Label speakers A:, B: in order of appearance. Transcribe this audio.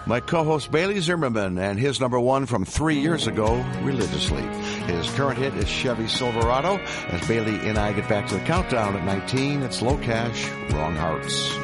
A: My co-host Bailey Zimmerman and his number one from 3 years ago, Religiously. His current hit is Chevy Silverado. As Bailey and I get back to the countdown at 19, it's Low Cash, Wrong Hearts.